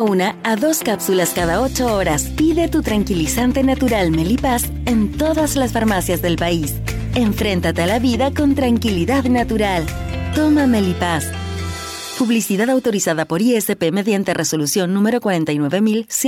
1 a 2 cápsulas cada 8 horas. Pide tu tranquilizante natural Melipaz en todas las farmacias del país. Enfréntate a la vida con tranquilidad natural. Toma Melipaz. Publicidad autorizada por ISP mediante resolución número 49100.